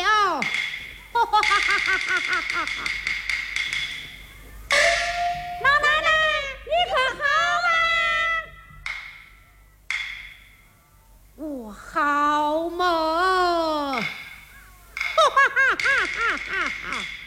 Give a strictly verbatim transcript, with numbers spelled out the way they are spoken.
了。哈哈哈哈哈哈哈！老奶奶，你可好啊？我好嘛！哈哈哈哈哈哈！